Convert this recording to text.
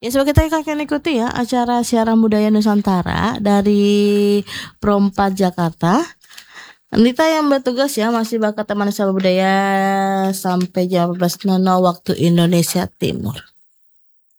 Ya, semoga kita akan ikuti ya acara siaran budaya Nusantara dari Pro 4 Jakarta. Nita yang bertugas ya masih bakal teman sama budaya sampai jam 14.00 waktu Indonesia Timur.